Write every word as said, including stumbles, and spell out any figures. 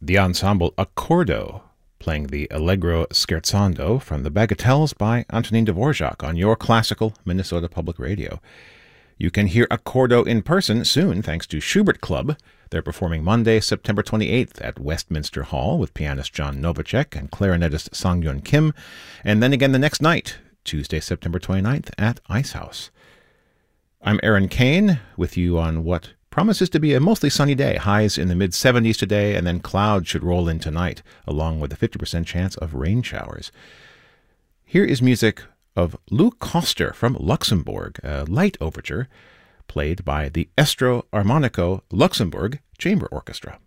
the ensemble Accordo, playing the Allegro Scherzando from the Bagatelles by Antonin Dvorak on your classical Minnesota Public Radio. You can hear Accordo in person soon thanks to Schubert Club. They're performing Monday, September twenty-eighth at Westminster Hall with pianist John Novacek and clarinetist Sang-Yun Kim, and then again the next night, Tuesday, September twenty-ninth at Ice House. I'm Aaron Kane with you on what promises to be a mostly sunny day. Highs in the mid seventies today, and then clouds should roll in tonight, along with a fifty percent chance of rain showers. Here is music of Luc Koster from Luxembourg, a light overture played by the Estro Armonico Luxembourg Chamber Orchestra.